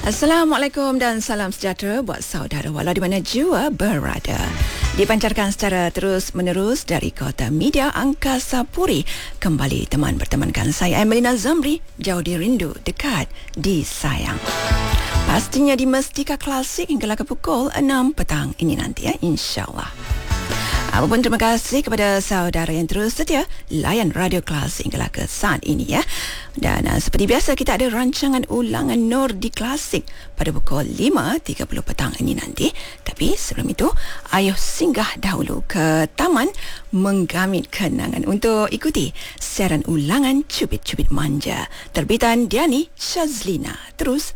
Assalamualaikum dan salam sejahtera buat saudara walau di mana jua berada. Dipancarkan secara terus-menerus dari Kota Media Angkasa Puri. Kembali teman bertemankan saya Emelina Zamri, jauh di rindu, dekat di sayang. Pastinya di Mestika Klasik hinggalah ke pukul 6 petang ini nanti ya, insyaAllah. Apapun terima kasih kepada saudara yang terus setia layan Radio Klasik hinggalah ke saat ini ya. Dan seperti biasa kita ada rancangan ulangan Nordi Klasik pada pukul 5.30 petang ini nanti. Tapi sebelum itu, ayo singgah dahulu ke Taman Menggamit Kenangan untuk ikuti siaran ulangan Cubit-Cubit Manja terbitan Diani Shazlina. Terus